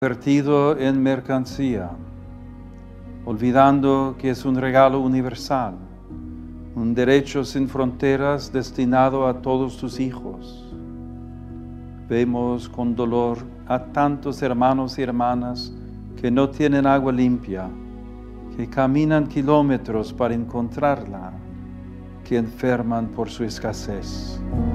convertido en mercancía, olvidando que es un regalo universal, un derecho sin fronteras destinado a todos tus hijos. Vemos con dolor a tantos hermanos y hermanas que no tienen agua limpia, que caminan kilómetros para encontrarla, que enferman por su escasez.